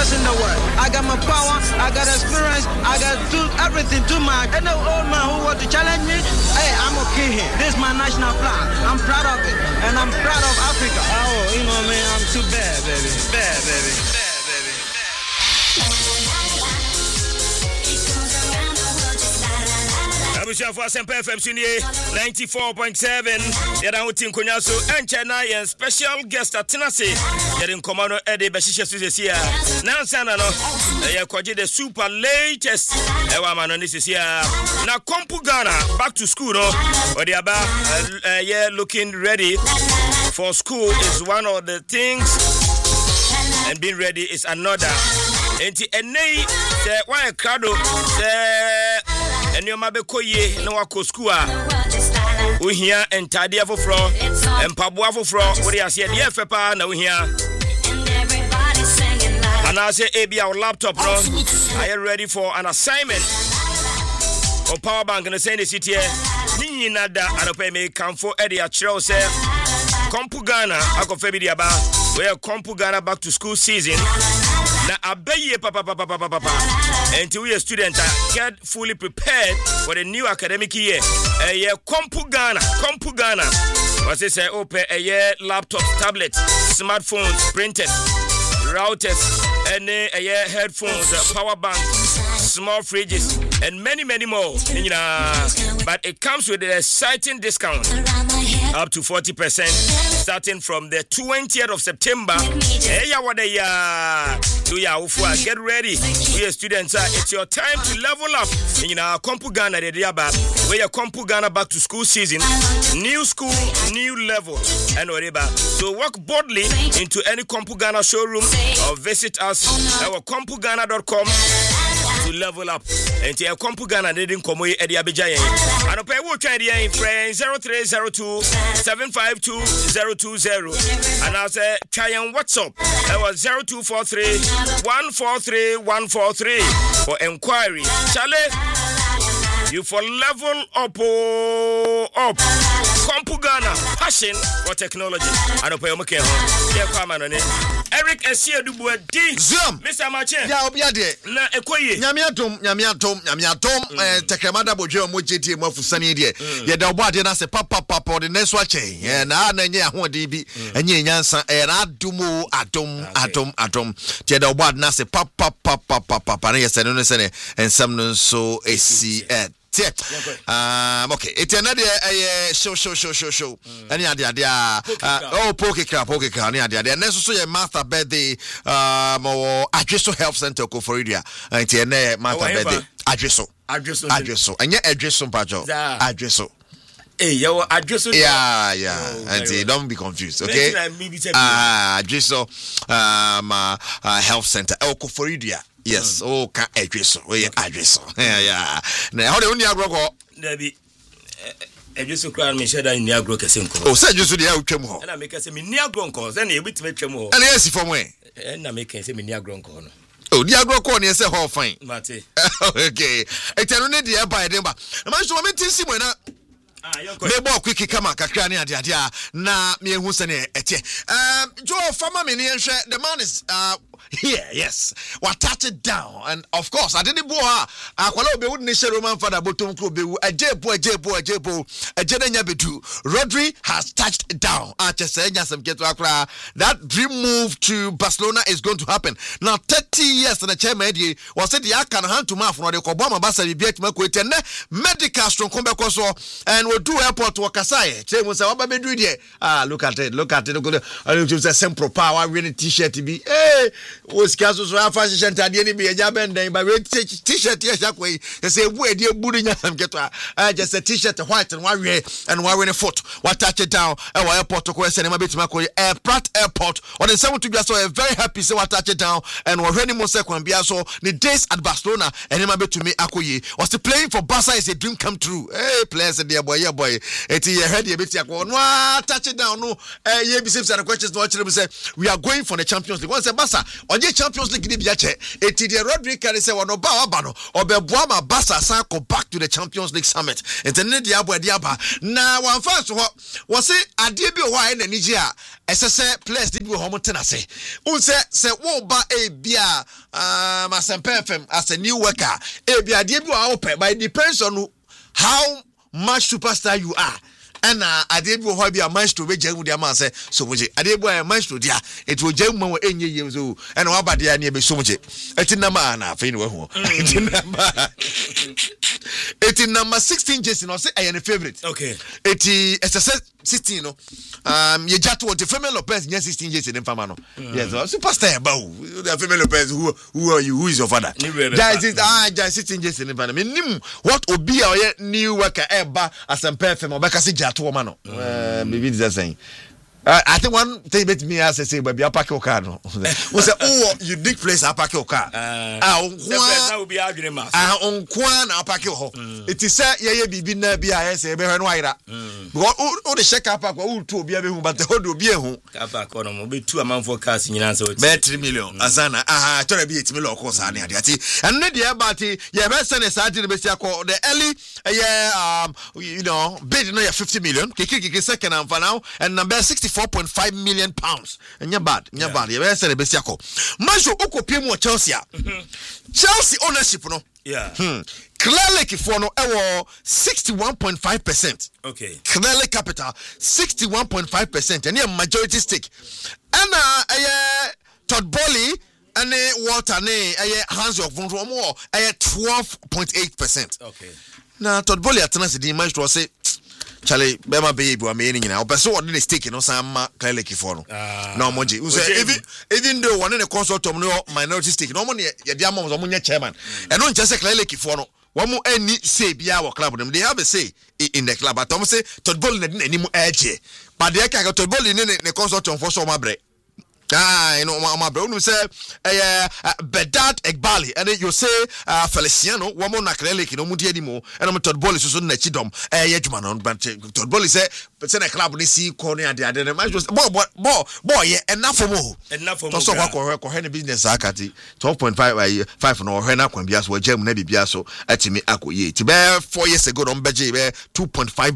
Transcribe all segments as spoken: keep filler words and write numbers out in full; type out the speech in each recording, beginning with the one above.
best in the world. I got my power, I got experience, I got do everything to my. And the old man who want to challenge me, hey, I'm okay here. This is my national flag. I'm proud of it, and I'm proud of Africa. Oh, you know, man, I'm too bad, baby. Bad, baby. Bad, baby. Abusha for Semper F M Sunye ninety-four point seven. Yada uti nkonyaso enchena yen special guest atenase. Yada nkomano ede beshishe suzesia. Nansana no ye kwaje the super latest. Ewa mano ni sesia. Na Kompu Ghana back to school no. Odi aba uh, yeah looking ready for school is one of the things, and being ready is another. Enti enei se wa krado se enioma bekoye na wako school a ohia entade afofro empabo afofro wori ase de efepa na ohia anase ebia or laptop no. Are you ready for an assignment on power bank na say the city here ni nada anope me kamfo e de a chiro say Kompu Ghana akofa bi dia ba we Kompu Ghana back to school season na abeye papa papa papa papa until we a student get fully prepared for the new academic year. A year Kompu Ghana, Kompu Ghana. What they say open a year laptop, tablet, smartphones, printers, routers, and a year headphones, power bank, small fridges, and many many more. But it comes with an exciting discount up to forty percent starting from the twentieth of September. Hey, ya what ya do ya ufwa get ready. We students, uh, it's your time to level up in our Kompu Ghana de diaba. We are Kompu Ghana back to school season. New school, new level, and whatever. So walk boldly into any Kompu Ghana showroom or visit us at kompu ghana dot com to level up. And to Kompu Ghana didn't come away at the Abijay. And okay, we'll try the friend zero three zero two seven five two zero two zero. And I'll say try and WhatsApp. That was zero two four three one four three one four three for inquiry. Charlie, you for level up oh, up. Kompu Ghana, passion for technology. I don't pay okay. Yeah, come on it. Eric Esia Dubois D. Zoom. Mister Mache. Ya obi ade. Na ekoye. Nyamiatom, nyamiatom, nyamiatom. Eh tekremada bodwe mo jeti mo fusani de. Ye da obo ade na se papa papa de neso ache. Eh na na nye ahode bi. Enye nyansa eh na adumo adom adom adom. Ye da obo ade na se papa papa papa na ye se no se ne ensam no so esi eh Um, okay, it's another uh, show, show, show, show, show. Any idea? Uh, oh, poke crap, poke crap. Any idea? And necessarily a master birthday, um, or Adresso Health Center, Koforidia. And it's a master birthday. Adresso, Adresso, Adresso, and yeah, Adresso, Pajo, Adresso. Hey, yo, Adresso. Yeah, yeah. Oh, and say, don't be confused, okay? Ah, uh, Adresso, um, uh, uh, Health Center, El Koforidia. Yes, mm. Oh, can address. Oh, yeah, address. Yeah, yeah. Now, how do you know? Debbie, address. Crown me share in Niagara Casenco. Oh, say just the outcome. And I make us a Niagara cause, then you bit make more. And yes, from where? And I make us a Niagara corner. Oh, Niagara corner is a whole fine. Mate. Okay. It's a running the air by them. The man should make this when Mebo quick kama kakra ne ade ade na me hu se ne etie. Um Joe Farmer me ne hwe the man is uh here, yes. What touch it down, and of course I didn't bo ha akwala obewu ne share Roman father bottom kro obewu ajepo ajepo ajepo ajena nya bedu. Rodri has touched down. Achese nya sem keto akra. That dream move to Barcelona is going to happen. Now thirty years na chairman die was said ya kan hand to mouth no de ko bo ma basa bi biatma ko etene medical strong come back so and we'll do airport wakasai. Say we say what be do there. Ah, look at it, look at it. Look at it. It's a simple power winning t-shirt be. Hey, was caso so fashion tadi ni be ja benden by t-shirt yes akwe. They say we dey buru nya sam keto. Ah, just a t-shirt white and one wear and one wear foot. What touch it down. E wa airport ko say na betima ko airport airport. On the seven to be so very happy say what touch it down and we ready mo second bia so the days at Barcelona and him betumi akoye. Was the playing for Barca is a dream come true. Hey, players there boy, yeah boy. Eti ye head ye beti akwo. No touch it down no. Eh ye be say the questions no actually say we are going for the Champions League. Once Barca oje Champions League ni bia che eti de Rodri can say wono ba aba no obeboa ma Barca san go back to the Champions League summit entene de abo de aba na wan fans ho wo se ade bi ho ai na ni ji a esese players di bi ho mo tena se un se se wo ba e bia um Asempa F M as a new worker e bia ade bi wo pe but it depends on how much superstar you are. And uh, I did what be a maestro with Jam with the man say so much. I did boy a maestro, dear. It will Jam when any years old, and what about the idea be so much? It's in number, and I think it's in number. It's in number sixteen, Jason. I say I am a favorite. Okay. It's a sixteen, no. Um, you just want the female Lopez, yes, sixteen years in Famano. Yes, superstar about the female Lopez. Who who are you? Who is your father? That is ah, just sixteen years in Famano. I mean, what would be our new worker ever as a perfect or back as a jet woman? Maybe it's the same. Uh, I think one thing about me as I say, baby, I park your car. No, we say, oh, you dig place, I park your car. Ah, that would be argument. Ah, on Kwan, I park your home. It is said, yeah, yeah, be na be I say, be her no ira. Because all the check up, all two be able, but the whole do be a home. Up, will be two amount for cars in your answer. Bet three million. Azana, ah, try to be eight million, of course, I need it. And then the Abati, yeah, best son is starting to be the early, yeah, um, you know, bid no fifty million, Kiki second and for now, and number sixty. four point five million pounds. And you're bad. You're bad. You're very besiako. Mancho Oko Pimo Chelsea. Chelsea ownership, no? Yeah. Hmm. Clearly, for no, ewo sixty-one point five percent. Okay. Clearly Capital, sixty-one point five percent. And a majority stake. And uh, Todd Bowley and Walter, ne, Hans of Von Romo, twelve point eight percent. Okay. Now, Todd Bowley at Tennessee, Mancho say, Charlie, Bema baby, I'm meaning now. But so what did they stick in no some clearly for no moji. Even even though one in a consult of no minority stick, no money, your dear mom was a chairman. And not just a clearly for no one more any say be our club. They have a say in the club. But Tom say to ball any more edge. But they can't to ball in the consult for so my break. Ah, you know, my brother say, eh, Bedad Egbali, and then you say, uh, Feliciano, one more Nakrelek, no Mudi anymore, and I'm told Bolly, so Nechidom, eh, Yetman, but told Bolly say, but send a club, they see corner at the other, and I just, boy, boy, boy, enough for more, enough for more. So, what any business, Akati, twelve point five, five no, Hena, when Bias were Gem, Nebi Biaso, at me, Akuye, to bear four years ago on Beji, two point five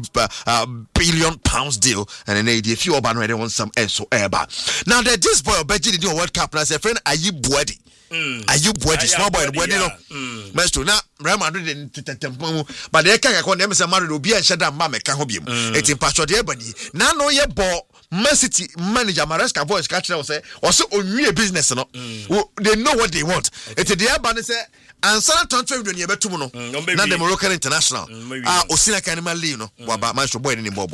billion pounds deal, and an idea, if you are banner, want some air so air back. Now, that this boy Beji did World Cup and I said, friend, are you Bwedi? Are you Bwedi? Small boy, Bwedi, no. Master, now, Real Madrid didn't but they can't call them as a married will be and shut down Mamma Cahobium. It's in Pastor Ebony. Now, no, your ball, Man City manager Maresca voice catcher will say, or so on real business, no. They know what they want. It's the Abani say, and San Antonio when you bet to no, not the Moroccan International. Ah, Osina Canima Lino, about Master Boy in Bobo.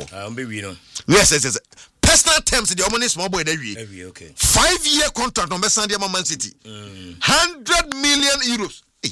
Yes, yes, yes. Personal terms, the only small boy every okay. Five year contract on Bessandia Man City. Mm. Hundred million euros. Hey.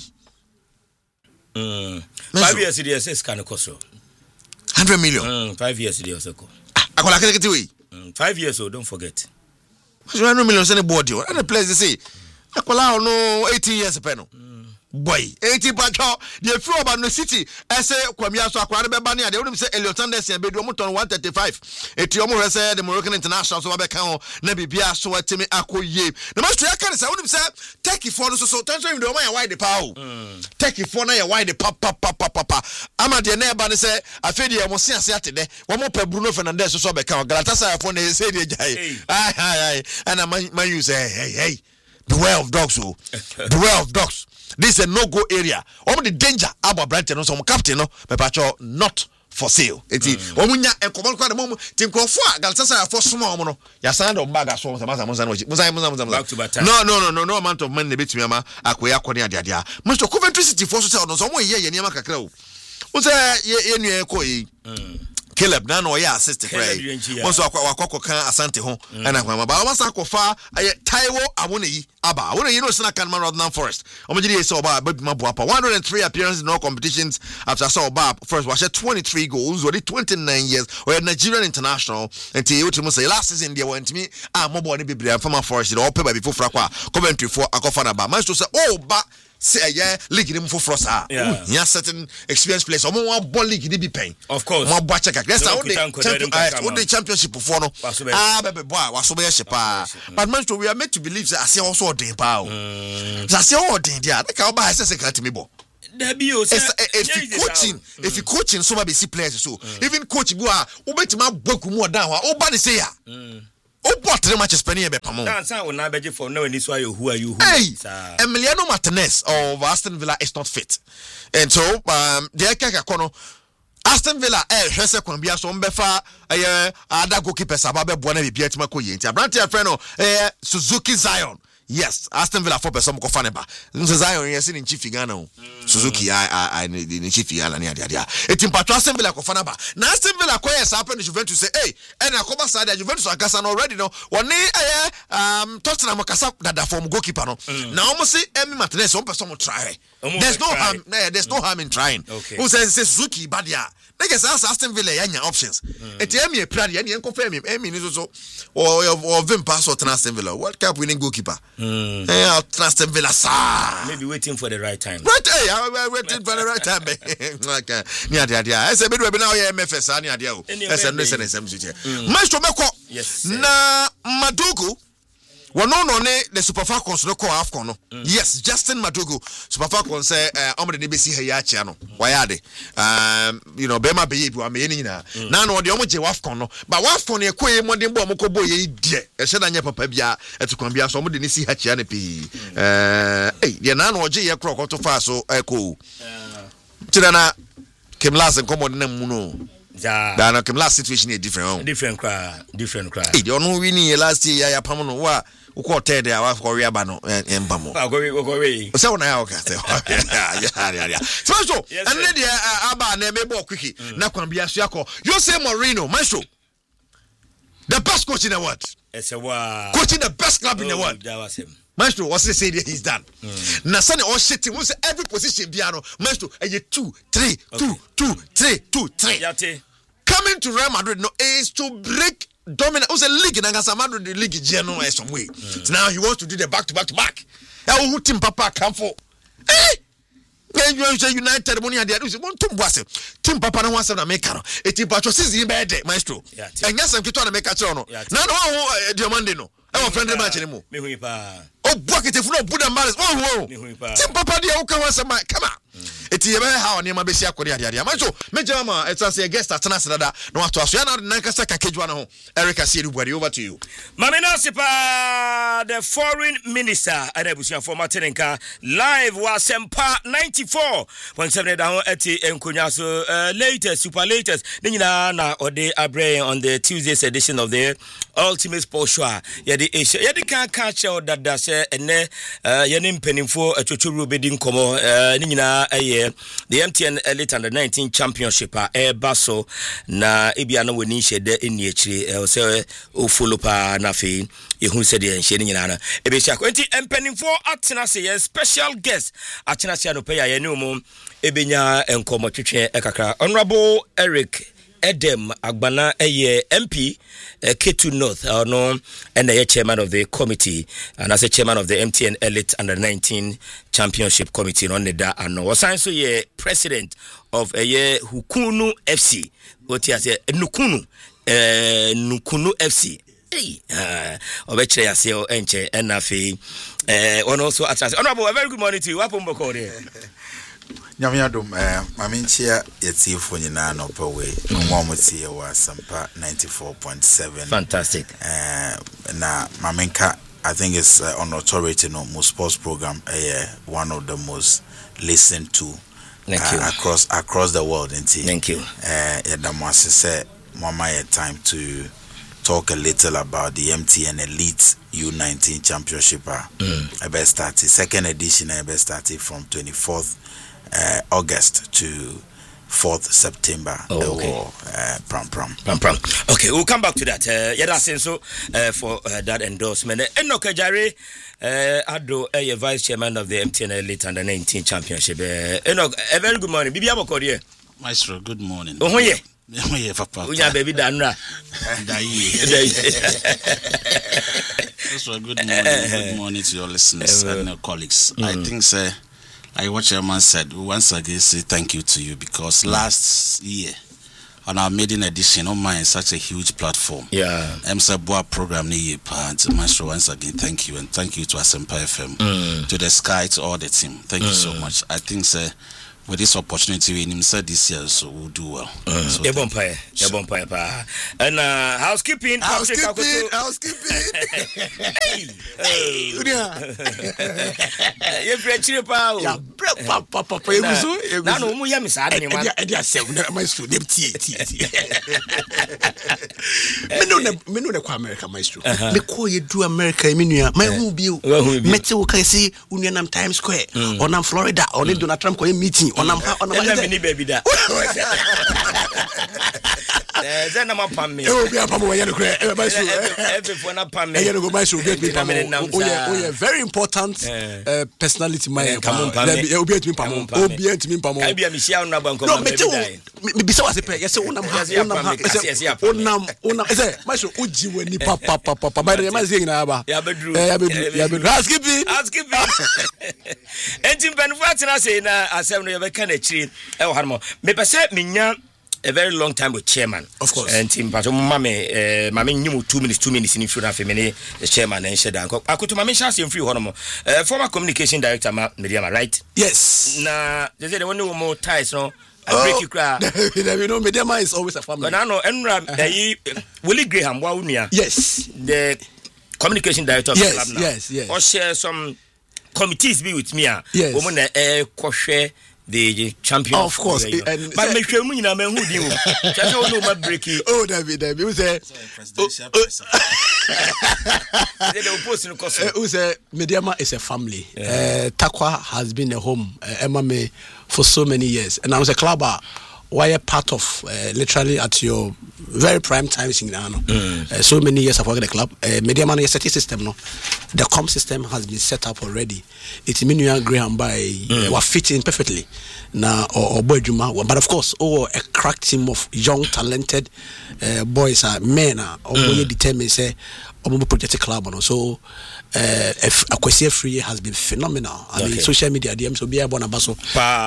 Mm. Five years it is kind of cost. Hundred million. Mm. Five years it is. I call it away. Five years old, don't forget. Hundred million any body. And the place they say, I call out no eighteen years a penal. Boy, eighty bacho, the floor about the city. I say, Kwamia so acquired by Bania. They wouldn't say Elliot Anderson and Bedroom on one thirty five. Etiomo said the Moroccan International so Abacao, Nebi Bia so at Timmy Akoye. The master I can't say, I wouldn't say, take it for the so time you don't mind why the power. Take it for now, why the papa papa papa. I'm at the neighbor and say, I feel you must see a Saturday. One more per Bruno Fernandez so Abacao. Galatasaray for the say, aye, aye, and I might use say, hey, hey, beware of dogs, oh, beware of dogs. This is a no-go area. All the danger about Brighton, some captain, no, but not for sale. It's Omunya and Common Quad moment. Tim Crawford, Galatasaray for small mono. Yasan of Baga Swans, No, no, no, no, no amount of money bits me, Aquia Quania Dia. Mister Coventry City for sale on some way here, Yamaka Crow. What's a year in Koi? Caleb na no ya assist cry. Once akwa kan asante ho na kwa ba once akofa Taiwo Awoniyi aba. Awoniyi you know sna kan man Northern Forest. Omejiri say oba baby mabuapa one hundred three appearances in all competitions after saw oba first was twenty-three goals already twenty-nine years or Nigerian international until you to say last season there went me ah mobo ni bebre from Forest all pay by before Frakwa Coventry for akofa na ba. Man to say oh ba say yeah league ni mfo frosa yeah certain experienced players omo wan ball league ni bi pen of course mo bo check that's how the championship for no ah bebe boy waso be shepa but man we are made to believe that ase also odin pa o ase odin dia na ka oba ase secret me bo if you coaching if you coaching so be see players so even coach bu a obetima boku mu odan ho oba ne say ya o bought three matches penny be pamo dan san wona beje for no any so ayo who are you who Emiliano Martinez of Aston Villa is not fit and so um the kaka kono Aston Villa eh hwese kwan bia so mbefa eh ada goalkeeper sababe bo na bibia tima koye nti abrante friend no eh Suzuki Zion. Yes, Aston Villa for person ko faneba. Nze Zion yes in chief Ghana o. Suzuki I I in chief Ghana na dia dia. Etim patro Aston Villa ko faneba. Na Aston Villa ko yes happen Juventus say, "Hey, and akoba side Juventus akasa no already no. One eh um Tottenham kasa dada form goalkeeper no. Na almost say Emi Martinez on person mo try. There's no harm, there's no harm in trying. Who says Suzuki badia. Niggas ask Aston Villa yanya options. Eti Emi e prade yan confirm him. Emi ni so or or Vim pass or Aston Villa. World Cup winning goalkeeper. Mm. Hey, Aston Villa sir. Maybe waiting for the right time. Right, hey, I'm waiting for the right time. Okay. Nia dia dia. Ese be do be na o M F S ania dia o. Ese no se nsem so che. Maestro meko. Yes. Na Madugu Well, no, no, the Super Falcons no call AFCON. No. Mm. Yes, Justin Madugu, Super Falcons say, "I'm going to be see here channel. Why are they? Um, you know, Bema be you are me na. Now, no, the omoje AFCON no. But AFCON ye kwe mo de mbo mo ko boy ye die. E se na nya papa bia etu kon bia so mo de ni see here channel pi. Eh, eh, the na no oje ye kro ko to fa so e ko. Tira na Kim Last and come na mu no. Yeah. Da na Kim Last situation is different. Different cry, different cry. Eh, the no winning last year ya pam no wa. Uko tede awa for ria ba no emba mo ah go we go we o se wona ya o ka se ya ya ya so so and then the aba na mebo quick na kwan bia so yakọ Jose Mourinho maestro the best coach in the world it's a wa coaching the best club in the world that was him maestro what say he's done na say all shit we say every position bia no maestro e two three two two three two three coming to Real Madrid no is to break dominant was a league in Angasamado the league general some way. So now he wants to do the back to back to back. How who team papa come for? Eh? You say United money and the others want to was team papa no wants to make it. A team patro says in bed, maestro. And yes, I'm to make a channel. No, no, the Monday no. I'm a friendly match anymore. Oh, bucket if no put a malice. Oh, team papa the Oka was a man. Come on. It's a very how near my basic Korea. Macho, Majama, it's as a guest at Tanasada. No, to us, you're not Nankasaka Kejuano. Eric, I see you. Over to you. Mamina Sipa, the foreign minister, and Ebusian for Martinenka, live was Sempa ninety-four point seven down at the Nkunyaso, latest, super latest. Nina na Ode Abre on the Tuesday's edition of the Ultimate Sports Show. Yadi Asia, Yadi can't catch out that that's a Yanim penning for a Chuchuru bidding como Nina. The M T N Elite Under nineteen Championship a e baso na ebia na woni hyede eni akiri e se o follow pa na fe ehun se de enhye ni nyina na ebe sha kwenti empanimfo atena se ye special guest atena se anopa ya ye ne mu ebenya enkomo twetwe ekakra Honorable Eric Edem Agbana eye M P uh, K two North uh, no and the chairman of the committee and as a chairman of the M T N Elite Under nineteen Championship Committee on the da and was also ye president of a ye Hukunu F C what you say Nukunu uh, Nukunu F C hey uh obeche yaseo enche enafi uh one also attach Honorable, a very good morning to you. Wapom boko there Nyamiadum eh maminchia yetifo nyina no pewe omomoti ye wa Sampa ninety-four point seven. Fantastic. Eh na maminka I think it's uh, on authority no most sports program eh uh, one of the most listened to Thank uh, you. across across the world inti. Thank you. Eh uh, yadamwase say mama ye time to talk a little about the M T N Elite U nineteen Championship. Mm. I best start second edition I best started from twenty-fourth Uh, August to fourth September. Oh, okay. War, uh, pram pram pram pram. Okay, we'll come back to that. Uh, yeah, that's so uh, for uh, that endorsement. Enoch Jare, uh, Ado, uh, vice chairman of the M T N Elite Under nineteen Championship. Uh, Enoch, a very good morning. Bibi Aboko here. Maestro, good morning. Oh yeah. Oh yeah, papa. Unya baby Danra. Maestro, good morning. Good morning to your listeners and your colleagues. Mm. I think, sir. I what Chairman said, once again say thank you to you because mm. last year on our maiden edition, on mine such a huge platform. Yeah. M S A Boa program ni part Maestro, once again thank you and thank you to Asempa F M, mm. to the Sky, to all the team. Thank mm. you so much. I think sir, with this opportunity we said this year, so we'll do well. Mm. So Ebonpire, Ebonpire pa. And uh, housekeeping, housekeeping, housekeeping. Hey, hey, you French pa. Yeah, papa, papa, papa. Na no mu ya mi sa de man. E dia se my student ti ti. Me no me no kwa America maestro. Me ko ye do America me nua. My hu bi o. Me te wo kai si unua nam Times Square, or nam Florida, or Donald Trump ko meeting. Onam onam mini baby da. Eh zena mapam me. E obi apam wo ye no kre. E ba so. Every for na pam me. E ye no go my so get me pam. Oh yeah, oh yeah, very important uh, personality my. E obi et me pam. Obi et me pam. Ka bia me shia na banko ma baby die. Me be say was pe. Yes onam ha. Onam onam say my so uji wani papa papa papa. By the man say na ba. Ya bedru. Eh ya bedru. Ya bedru. Housekeeping. Housekeeping. Entim benfat na say na asem no be kan achiri e wo harmo me pese menya a very long time with chairman of course and team but mama eh mama nyimu two minutes two minutes in free na family the chairman and sheda akoto mama chance in free hono eh former communication director ma Mediama right yes na they say the one more ties no I break you cry you know Mediama is always a family but no enra eh Willie Graham wa unia yes the communication director of yes, the club now yes yes or share some committees be with me yes. woman eh kohwe the champion of course and but me hwe mu nyina me hu din o just no ma break you oh David David who say presidential they don't post in course who say Mediama is a family uh, Takwa has been a home uh, Emma me for so many years and I was a clubber why a part of uh, literally at your very prime times in Ghana. Mm. Uh, so many years I've worked at the club. Uh, Mediama is a system no. The com system has been set up already. It's Minuan Graham by mm. uh, were fitting perfectly. Now or, or boy Juma, but of course, oh a crack team of young talented uh, boys are men are mm. determined say Omo project club no. So uh Akwesi Free has been phenomenal. I okay. mean social media D M so be able to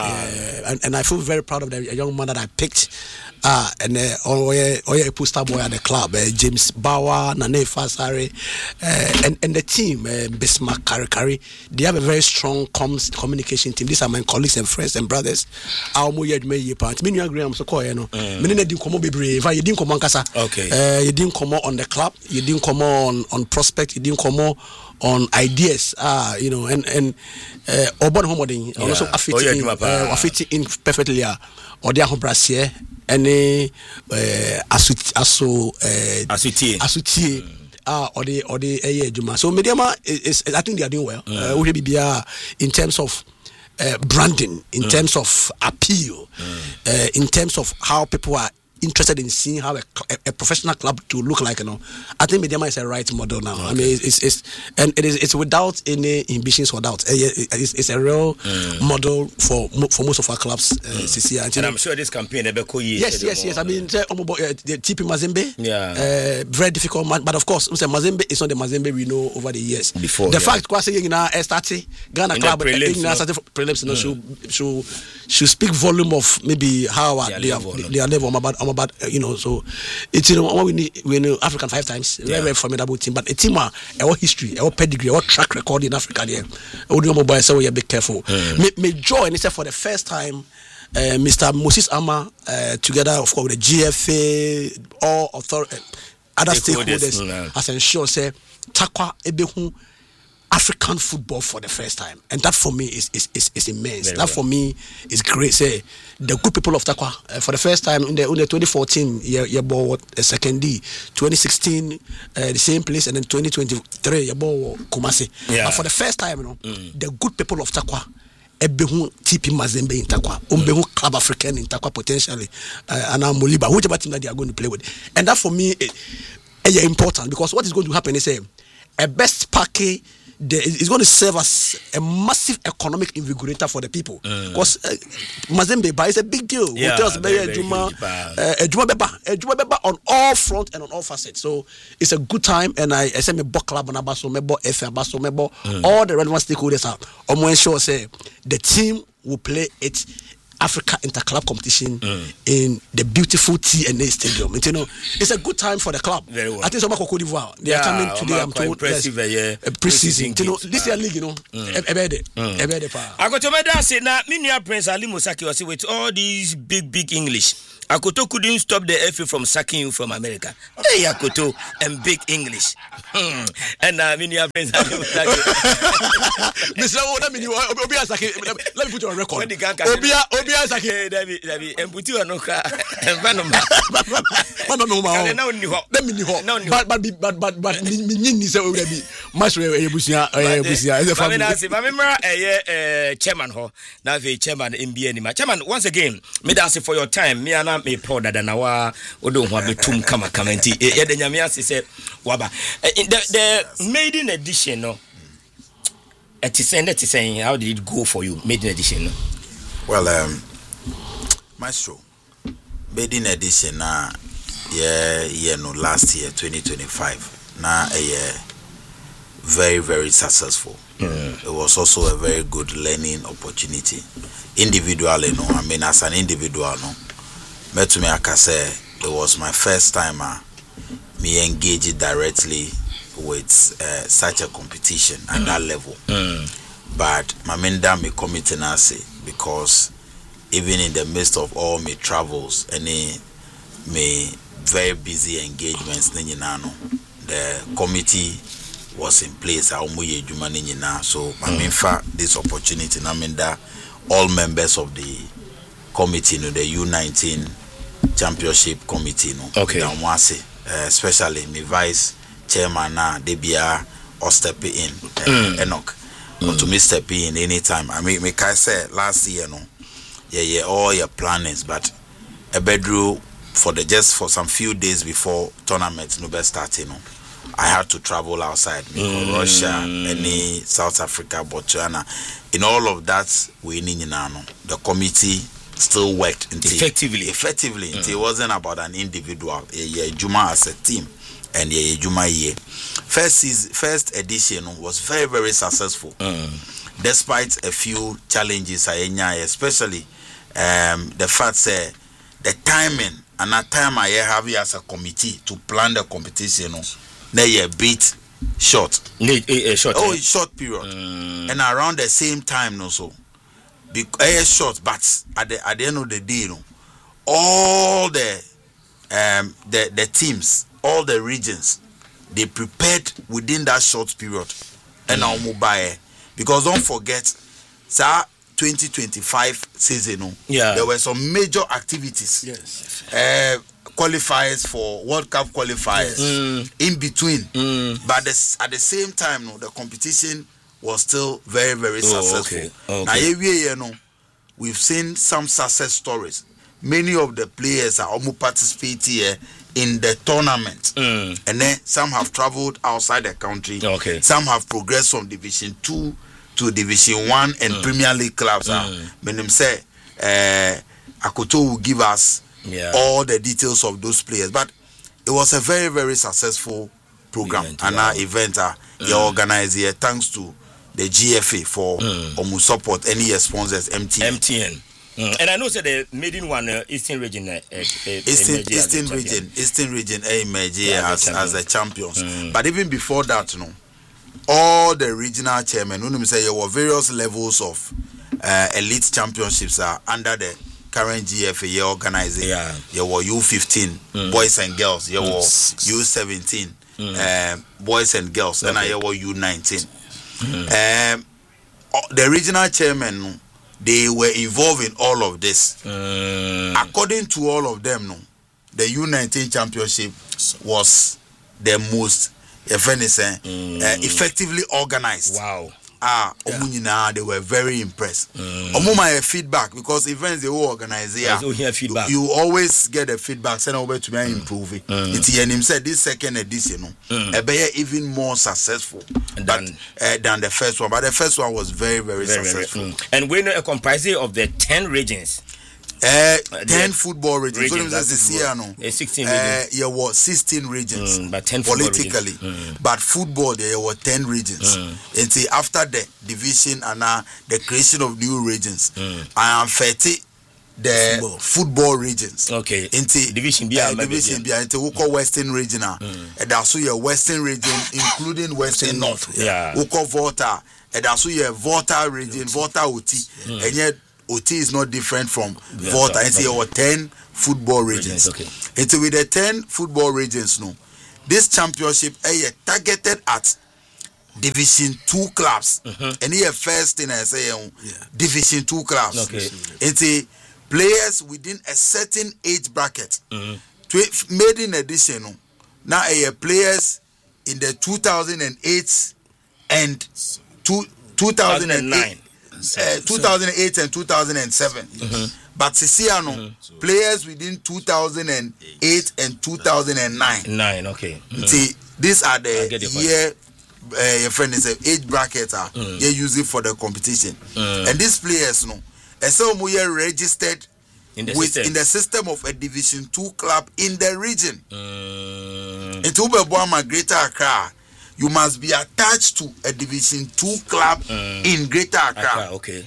and and I feel very proud of the young man that I picked. Ah, uh, and uh, oh yeah, oh yeah, poster boy at the club, uh, James Bauer, Nane Fasari, uh, and and the team, uh, Bismarck Karikari. They have a very strong comms communication team. These are my colleagues and friends and brothers. Our mo yed me ye part. Me nu Graham so call you know. Me ne din komo bebre. In fact, you didn't come on kasa. Okay. Uh, you didn't come on the club. You didn't come on on prospect. You didn't come on ideas. Ah, you know, and and uh, Obon Homoding also affecting uh, affecting in perfectly. Uh, or the Brasier. Any uh, aso aso uh, asutie asutie ah or the or the eh Juma. So Mediama is, is I think they are doing well. Mm. Uh, we be uh, in terms of uh, branding, in mm. terms of appeal, mm. uh, in terms of how people are interested in seeing how a, a, a professional club to look like, you know. I think Mediama is a right model now. Okay. I mean, it's, it's and it is it's without any ambitions or doubts. It's, it's a real mm. model for for most of our clubs. Uh, mm. and, and I'm sure this campaign will be yes, yes, yes. I mean, uh, the T P Mazembe, yeah, uh, very difficult, but of course, Mazembe is not the Mazembe we know over the years. Before the yeah. fact, quite saying now, started Ghana in club, prelims, no? started prelims, you know, should should should speak volume of maybe how uh, they are they are level about. About you know, so it's you know what we need. We know African five times, yeah. very very formidable team. But a team uh, our history, our pedigree, our track record in Africa. There, Audio Mobile say we are be careful. Mm. May, may join. It's for the first time. Uh, Mister Moses Ama, uh, together of course with the G F A, all authority, uh, other stakeholders, mm, has ensured say Takwa ebehu African football for the first time, and that for me is is is, is immense. Very that well. For me is great. Say the good people of Takwa uh, for the first time in the, in the twenty fourteen year year ball uh, second D, twenty sixteen uh, the same place, and then twenty twenty-three year ball Kumasi. Yeah. But for the first time, you know, mm. the good people of Takwa. Ebehu T P Mazembe in Takwa, Umbehu Club African in Takwa potentially, uh, and Moliba, whichever team that they are going to play with, and that for me is important because what is going to happen is a, a best package. It's going to serve as a massive economic invigorator for the people because uh, uh, Mazembe is a big deal. Yeah, Hotels, very, very Juma, uh, Juma Beba, Juma Beba on all front and on all facets. So it's a good time, and I, I say me book club on Abaso, me book F Abaso, me book all the relevant stakeholders are. I'm sure say the team will play it Africa Interclub competition mm. in the beautiful T N A Stadium. You know, it's a good time for the club. Very well. I think some of Cote d'Ivoire. They yeah, are coming today. I'm told. Impressive, yes, yeah. A pre-season. You know, this year league. You know, ebede, ebede pa. I got to make that say now. Minia Prince Ali Musaki was with all these big, big English. Akoto couldn't stop the F A from sacking you from America. Hey, Akoto and big English. Hmm. And uh, Minia Prince Ali Musaki. Mister What mean you? Obia Saki. Let me put you on record. Obia, Obia Saki. David, David, and put you on Oka. And Vanoma. Mama, mama. Now, you ho. Let me know. But, but, but, but, but, me, me, me, say already. Much way, Busia, Busia. Is a family. I say, remember, eh, chairman ho. Now, the chairman in B N M. Chairman, once again, me dance for your time. Me and me powder than our odo wa betum kama kama nti e de nyame ase se waba the the maiden edition no it is saying it is saying how did it go for you maiden edition no? Well um maestro maiden edition na yeah yeah no last year twenty twenty-five na a year very very successful. Mm. It was also a very good learning opportunity individually no I mean as an individual no met me I can say it was my first time uh, me engaging directly with uh, such a competition at mm. that level. Mm. But my main damn me committing us because even in the midst of all my travels, any me very busy engagements, the committee was in place. So I mean, for this opportunity, I mean that all members of the committee, you know, the U nineteen championship committee, no, okay, uh, especially my vice chairman now, they be a or step in, uh, mm. Enoch, mm. or to me step in anytime. I mean, me can say last year, no, yeah, yeah, all your plannings, but a bedroom for the just for some few days before tournament, no best starting, no. I had to travel outside, mm. Russia, any South Africa, Botswana. In all of that, we need now. The committee still worked until, effectively. Effectively, mm. until it wasn't about an individual. Yeah, Juma as a team, and yeah, Juma year. First season, first edition was very very successful, mm. despite a few challenges. Especially um, the fact that the timing and that time I have as a committee to plan the competition. Now a bit short. A, a, a short. Oh, eh? short period. Mm. And around the same time, no so. Because short, but at the at the end of the day, no, all the um the the teams, all the regions, they prepared within that short period. And now mm. mobile, because don't forget, sir, twenty twenty-five season, no, yeah, there were some major activities. Yes. Uh, qualifiers for World Cup qualifiers, yes. mm. in between, mm. but this, at the same time, no, the competition was still very, very oh, successful. Okay. Okay. Now, you know, we've seen some success stories. Many of the players are almost participating here in the tournament, mm. and then some have traveled outside the country. Okay. Some have progressed from Division Two to Division One and mm. Premier League clubs. Mm. When them say, uh, Akoto will give us. Yeah. all the details of those players, but it was a very very successful program event, and wow. our event uh, mm. you organized here thanks to the G F A for mm. um, support any sponsors M T N. M T N. Mm. And I know that the maiden one uh, Eastern region, uh, uh, Eastern Eastern region, Eastern region, emerged yeah, as as the champions. Mm. But even before that, you know, all the regional chairmen, when say there were various levels of uh, elite championships are uh, under the current G F A year organizing. Yeah. You were U fifteen mm. boys and girls. You were mm. U seventeen mm. uh, boys and girls. Okay. And I were U nineteen. Mm. Um, the regional chairman, they were involved in all of this. Mm. According to all of them, no, the U nineteen championship was the most, if anything, mm. uh, effectively organized. Wow. Ah, yeah. They were very impressed. Mm. feedback because events they will organize. Yeah, you, feedback. you always get the feedback. Send over to me and improve it. Mm. It's him said this second edition, mm. a better even more successful than but, uh, than the first one. But the first one was very very, very successful. Very, mm. And we're comprising of the ten regions. Uh, ten football regions. regions So this year, no. Uh, sixteen regions. Uh, yeah, what sixteen regions. Mm, but ten politically. Mm. But football, there were ten regions. Mm. And see, after the division and uh, the creation of new regions, mm. I am thirty the football, football regions. Okay. Into division B. Uh, division B. Into we call Western region. And that's so your Western region, including Western North. Yeah. We call Volta. And that's so your Volta region, Volta O T. Mm. And yet O T is not different from yeah, Volta. And so okay. ten football regions. Okay. And so with the ten football regions, no, this championship is targeted at Division Two clubs. Mm-hmm. And here first thing I say, um, yeah. Division Two clubs. Okay. And so players within a certain age bracket. Mm-hmm. Made in addition, no, now uh, players in the two thousand eight and two, two thousand nine. Uh, two thousand eight and two thousand seven. Mm-hmm. But Siciano, mm-hmm. players within two thousand eight and two thousand nine. Nine, okay. Mm-hmm. See, these are the year uh, your friend is uh, age brackets are mm. they use it for the competition. Mm. And these players, no, and some we are registered in the, with, in the system of a Division Two club in the region. Mm. In Tubeboama, Greater Accra, you must be attached to a Division Two club mm. in Greater Accra. Accra. Okay.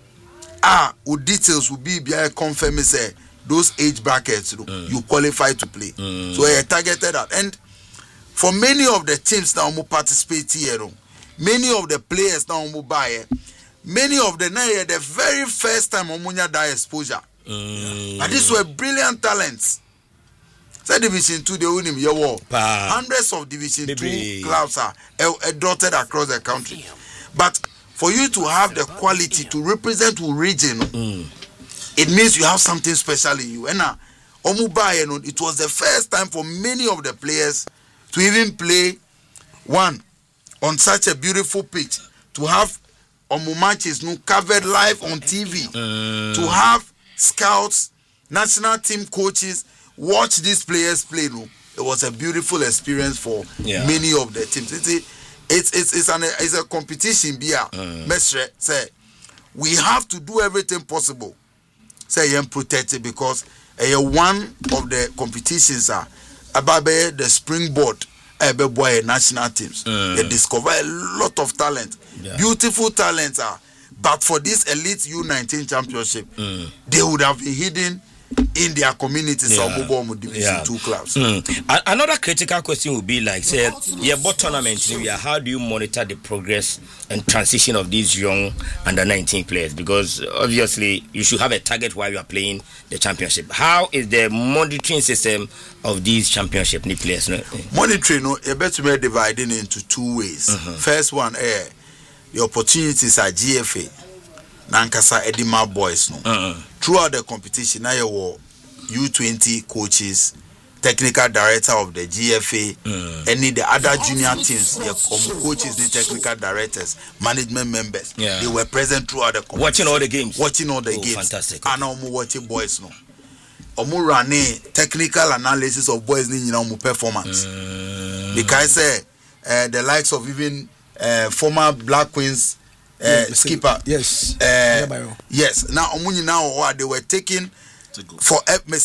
Ah, who details will be be confirm say those age brackets mm. you qualify to play. Mm. So I targeted that. And for many of the teams now who participate here, many of the players now who buy, many of the now the very first time Omunya die exposure. Mm. And these were brilliant talents. Say Division Two, they win him your war. Hundreds of Division Baby. Two clubs are uh, dotted across the country. But for you to have the quality to represent your region, mm. it means you have something special in you. And now, Omuba, it was the first time for many of the players to even play one on such a beautiful pitch, to have Omu matches no covered live on T V, mm. to have scouts, national team coaches watch these players play. No, it was a beautiful experience for yeah. many of the teams. It's a, it's it's it's, an, it's a competition. Bia, mm. Mestre say we have to do everything possible. Say I'm protected because uh, one of the competitions are about the springboard. Ebe boy national teams. Mm. They discover a lot of talent, yeah. beautiful talents are. But for this elite U nineteen championship, mm. they would have been hidden in their communities or yeah. mobile division yeah. two clubs. Mm. Another critical question would be like, say, yeah, what tournament? How do you monitor the progress and transition of these young under nineteen players? Because obviously you should have a target while you are playing the championship. How is the monitoring system of these championship players? No? Monitoring, no, you better be divided into two ways. Mm-hmm. First one, eh, the opportunities are G F A. Nankasa Edima boys no. Uh-uh. Throughout the competition, now you were U twenty coaches, technical director of the G F A, mm. any the other junior teams, their coaches, the technical directors, management members. Yeah. They were present throughout the competition. Watching all the games. Watching all the oh, games. Fantastic. And now I'm watching boys no. Omu running technical analysis of boys ni nyina omu performance. Mm. Because say uh, the likes of even uh, former Black Queens Uh, yeah, skipper. Yes. Uh, yes. Now, now they were taking for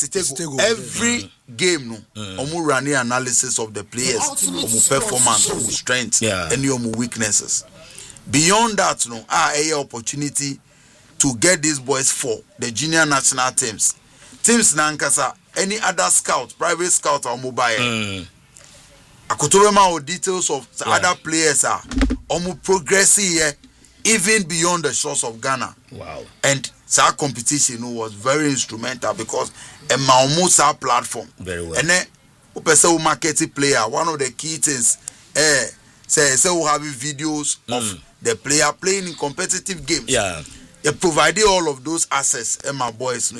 every mm. game. No, mm. running analysis of the players, omu performance, omu strengths, yeah. and omu weaknesses. Beyond that, no, ah, a opportunity to get these boys for the junior national teams. Teams Nankasa, any other scout, private scout or mobile. Mm. Akotorema or details of the yeah. other players are omu progressing here. Even beyond the shores of Ghana. Wow. And that competition was very instrumental because a Maumusa platform. Very well. And then, who marketing player, one of the key things, eh, say, say we have videos mm. of the player playing in competitive games. Yeah. They provided all of those assets, and my boys,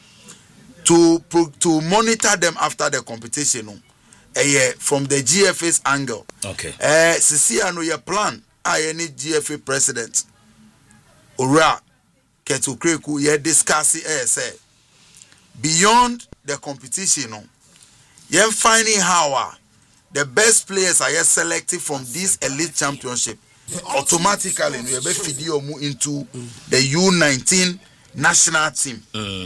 to, to monitor them after the competition. Eh, from the G F A's angle. Okay. Eh, Sisi, I know your plan. I any G F A president Ora Ketukreku ye discussing eh say beyond the competition no ye finding how uh, the best players are selected from this elite championship automatically we be feed you into the U nineteen national team. Mm.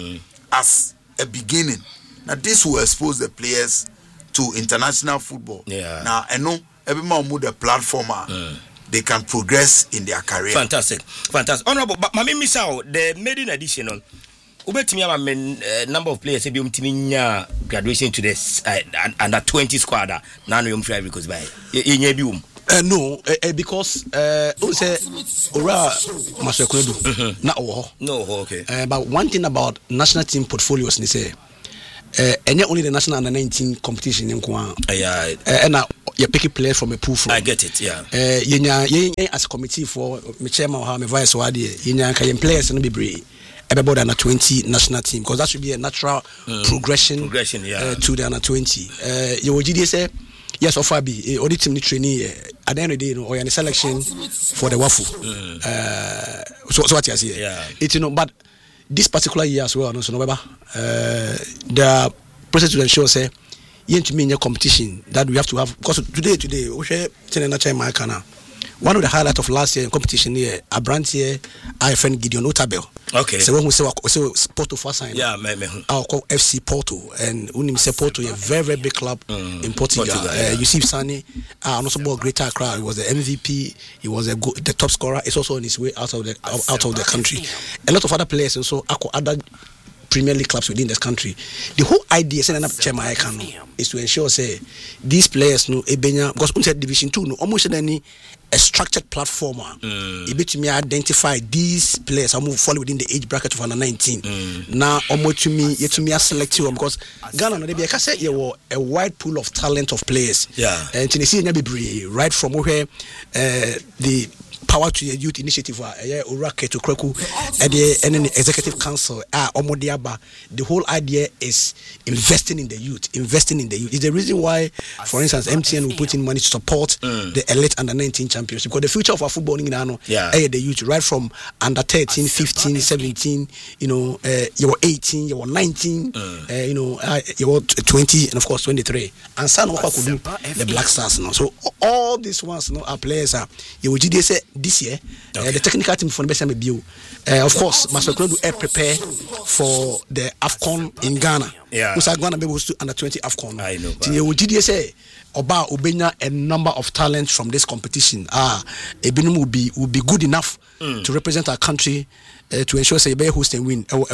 as a beginning. Now this will expose the players to international football. Yeah. Now I know every man move the platform. Mm. They can progress in their career. Fantastic, fantastic. Honorable, but Mami Misao, the maiden edition on Ubetimi a number of players be umtiminya graduation to this uh, under twenty squad. None of them because by in your Uh, no, uh, uh, because uh, say Ora Masekunedu na oh no okay. Uh, but one thing about national team portfolios, they say, uh, and not only the national under nineteen competition in Kwan. Uh, yeah, uh, and now you pick a player from a pool. From. I get it. Yeah. Uh, you know, as a committee for my chairman or my vice wadi, you know, can players and be brave. About the under twenty national team because that should be a natural mm. progression. Progression, yeah. Uh, to the under twenty. Uh, you would say. Yes, of Fabi, all the team trainee at the end of the day, you know, or in the selection for the waffle. Mm. Uh, so, so what you say? Yeah. It's, you know, but this particular year as well, no, so November, uh, the process to ensure say, you to me in a competition that we have to have because today, today, we share ten and a time my canal. One of the highlights of last year in competition here, a brand here, I friend Gideon Otabel. Okay. So when we say so Porto first sign. Yeah, me me. I'll call F C Porto, and when say Porto, a very very big club mm. in Portugal. Portugal yeah. uh, Yusuf Sani, uh, and also bought Greater Accra. He was the M V P. He was a go- the top scorer. It's also on his way out of the out of the country. A lot of other players and so other Premier League clubs within this country. The whole idea setting up Chairman Icano is to ensure say these players no ebenya because we said Division Two no almost any a structured platform. Mm. Able to me identify these players who fall within the age bracket of under nineteen. Mm. Now almost to me yet to me select you because Ghana no be I can say you were a wide pool of talent of players. Yeah. And Tennessee be right from where uh, the Power to your Youth Initiative, uh, Urake to Kreku, and the Executive Council, uh, Omodiaba. The whole idea is investing in the youth, investing in the youth. It's the reason why, for instance, M T N will put in money to support mm. the elite under nineteen championship because the future of our football in Ghana, yeah. uh, the youth, right from under thirteen, fifteen, seventeen, you know, uh, you were eighteen, you were nineteen, mm. uh, you know, uh, you were twenty, and of course twenty-three. And some of could do the Black Stars now. So all these ones, you know, are players. Uh, you would say this year, okay. uh, the technical team for the best review. Uh, of course, Masakro do uh, prepare for the AFCON in Ghana. Yeah. Because Ghana be was to under twenty AFCON. I know. So you would say Oba Obenya a number of talents from this competition. Ah, Ebinum will be will be good enough mm. to represent our country. Uh, to ensure say be host and win. But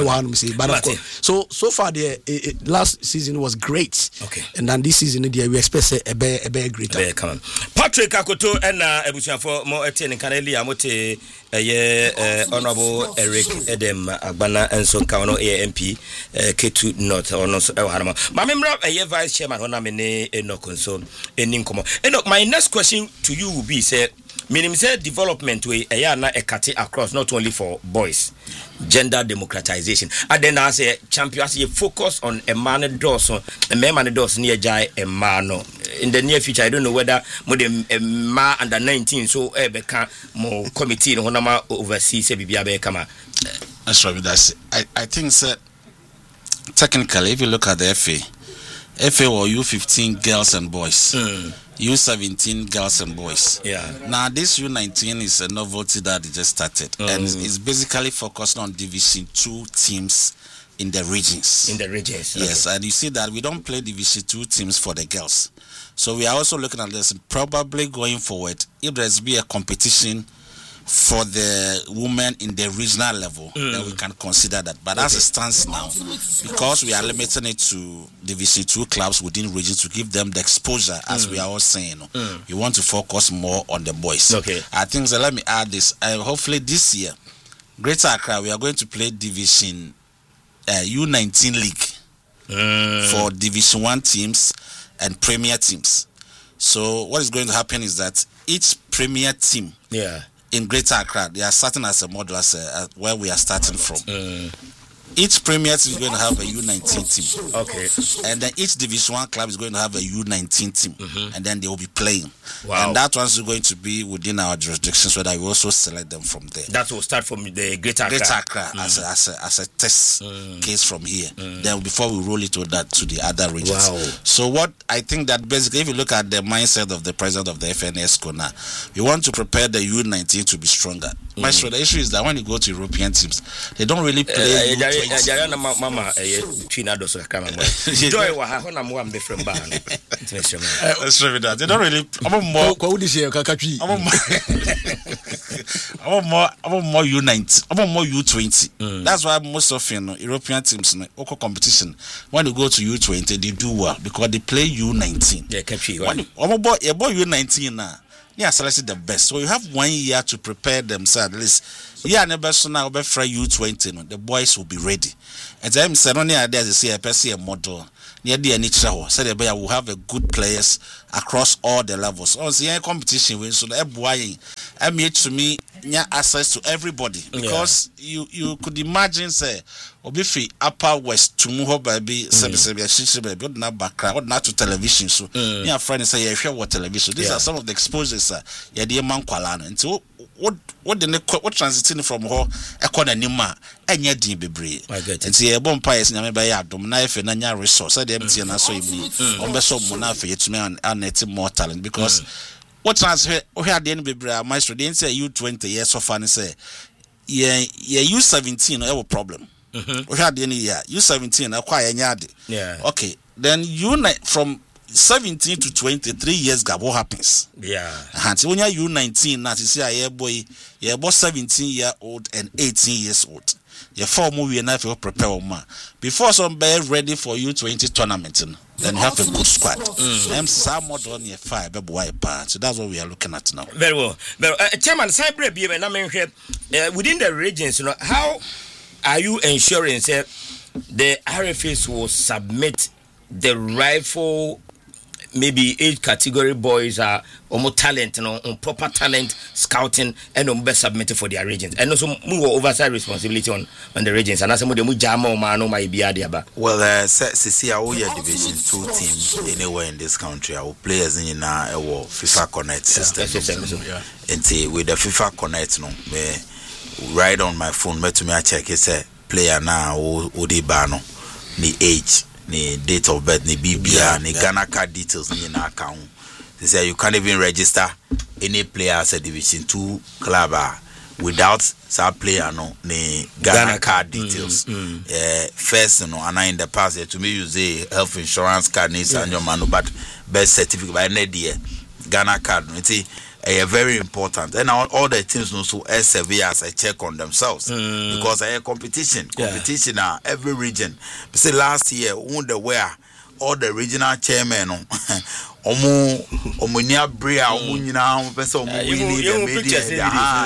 of course, so so far the uh, last season was great. Okay, and then this season the we expect a be a be greater. Come on, Patrick Akoto and Ebusian for more attending Caneli Amote a honorable Eric Edem Agbana and so Kano A M P K two North or no Harama. My member a vice chairman when I'm in a no concern in Ninkomo. And my next question to you will be said. Meaning say development way a yana a kati across not only for boys, gender democratization. And then I say champions you focus on a man doors on a man doors near jai a mano. In the near future I don't know whether more than a ma under nineteen so ebeka more committee no nama overseas e bibia be kama. That's right. That's I I think that technically if you look at the F A, F A or U fifteen girls and boys. Mm. U seventeen girls and boys. Yeah. Now this U nineteen is a novelty that just started, mm. and it's basically focused on Division Two teams in the regions. In the regions. Yes, okay. And you see that we don't play Division Two teams for the girls, so we are also looking at this. Probably going forward, if there's be a competition for the women in the regional level, mm. then we can consider that. But okay. As it stands now, because we are limiting it to Division Two clubs within regions to give them the exposure, as mm. we are all saying, mm. we want to focus more on the boys. Okay. I think so. Let me add this. Uh, hopefully this year, Greater Accra, we are going to play Division uh, U nineteen league mm. for Division One teams and Premier teams. So what is going to happen is that each Premier team, yeah. in Greater Accra, they are starting as a model as a, uh, where we are starting from. Mm. Each Premier team is going to have a U nineteen team. Okay. And then each Division One club is going to have a U nineteen team. Mm-hmm. And then they will be playing. Wow. And that one's going to be within our jurisdictions, where we also select them from there. That will start from the Greater Accra. Greater Accra mm. as, a, as, a, as a test mm. case from here. Mm. Then before we roll it to that to the other regions. Wow. So what I think that basically, if you look at the mindset of the president of the F N S now, we want to prepare the U nineteen to be stronger. Mm. My so the issue is that when you go to European teams, they don't really play. Uh, Jaya na mama eh twina do so kama mo. Joy wa ha ho na mo am be from ba no. Let's try that. They don't really I'm more kwa udi share kakatwi. I'm more I'm more U nineteen. I'm more U twenty. That's why most of you know European teams no oko competition when they go to U twenty they do well because they play U nineteen. Yeah, catchy. I'm boy a boy U nineteen now. Yeah, selected the best. So you have one year to prepare themselves. At least, yeah, never so now be for U twenty. No, the boys will be ready. And then said only idea to see a person a model. Near the nature, so the boy will have a good players across all the levels. On the competition, we so the boy, I made to me yeah access to everybody because yeah. you you could imagine say obifi upper west to move baby sebi sebi shishi baby not na background not to television so mm. yeah friend say yeah share what television these yeah. are some of the exposures uh, yeah the man kwala no nti what what the what transiting from ho ekona nima enye din bebre nti e bom pa yes nyame ba ya adom na efe na nya resource say the M T N na so imi on be so mo na afa yetumi an net more talent because mm. what transfer we had the bebre maestro dey say U twenty years of fun say yeah yeah U seventeen no have problem. Mm-hmm. We had any year U seventeen acquire nyade. Yeah. Okay. Then you from seventeen to twenty three years gap what happens? Yeah. And so when you U nineteen now you see a year boy you about seventeen year old and eighteen years old. You four movie and if you prepare one before some be ready for U twenty tournament then you have a good squad. I'm some more on your five part. So that's what we are looking at now. Very well. But uh, chairman cyber be and I mean uh, within the regions, you know, how are you ensuring that the R F As will submit the rightful maybe age category boys are or more talent, you know, on proper talent scouting and on best submitted for their regions, and also more oversight responsibility on, on the regions. And as some of them jamo man my biadiaba. Well, uh, see our division two teams anywhere in this country. Our players in our FIFA Connect system. Yeah. And see with the FIFA Connect, no, me right on my phone, me to me I check it say player now who the bano, the age. Ni date of birth, ni B B R, ni Ghana card details ni na account. They say you can't even register any player as a Division Two club uh, without that player no ni Ghana, Ghana card details. Mm, mm. Uh, first, you know, and in the past, uh, to me use a health insurance card needs yeah. and your man, but birth certificate by any day Ghana card. You see. Uh, very important, and all, all the teams also S F V as a check on themselves mm. because a uh, competition, competition yeah. uh, every region. But say last year, when they were all the regional chairmen, omo omo niya bria, omo nyina person omo winning the media. Ah,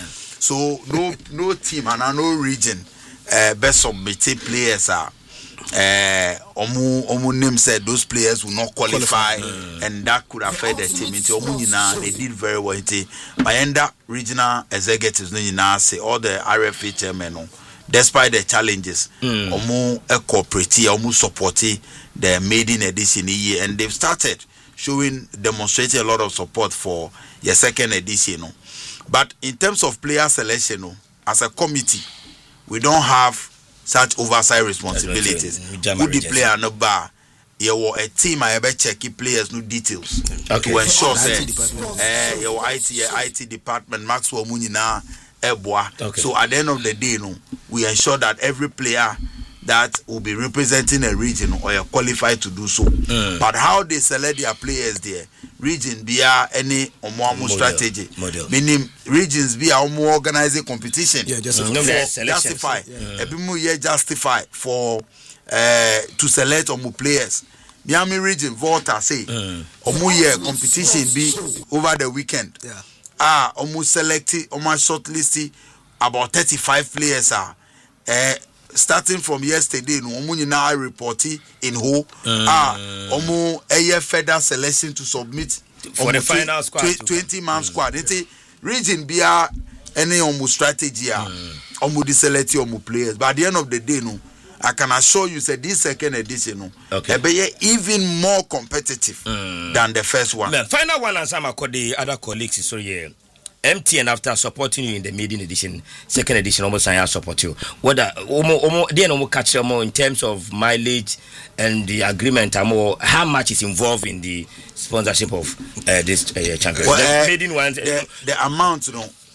so no no team and no region uh, best submitted players are. Uh, omu omu name said those players will not qualify, qualify. And that could affect the team. Into omu nyina they did very well. Into Mayenda regional executives no nyina say all the R F A chairmen no, despite the challenges, mm. omu a cooperate, omu support the maiden edition year, and they've started showing demonstrating a lot of support for your second edition. No. But in terms of player selection, no, as a committee, we don't have such oversight responsibilities. Who the player no bar? You were a team I ever check players no details okay. to ensure say eh your I T I T department Maxwell Munina Eboa. Okay. So at the end of the day, no, we ensure that every player that will be representing a region or are qualified to do so. Mm. But how they select their players there, region be any omo strategy. Model. Meaning regions be a more organizing competition. Yeah, just mm. for, justify. Yeah. Every more year justify for uh, to select omo players. Miami region Volta say mm. omo year competition be over the weekend. Yeah. Ah, omo select omo shortlist about thirty-five players are. Uh, starting from yesterday, no omo nyina report in who mm. ah omo eye further selection to submit for the final squad, twenty man mm. squad. It's region be a any omo strategy ah mm. omo the select omo players. But at the end of the day, no, I can assure you, say this second edition, no, okay, be even more competitive mm. than the first one. The final one, and some of the other colleagues, so yeah. M T N after supporting you in the maiden edition, second edition, almost I support you. What they no catch them more in terms of mileage and the agreement, more how much is involved in the sponsorship of uh, this uh, championship? Well, the uh, maiden ones, the, the amount, you know,